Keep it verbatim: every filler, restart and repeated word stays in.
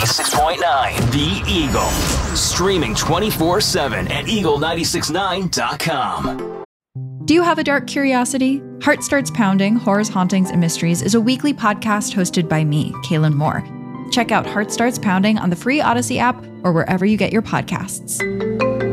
ninety-six point nine The Eagle. Streaming twenty-four seven at eagle nine six nine dot com. Do you have a dark curiosity? Heart Starts Pounding, Horrors, Hauntings, and Mysteries is a weekly podcast hosted by me, Kaylin Moore. Check out Heart Starts Pounding on the free Odyssey app or wherever you get your podcasts.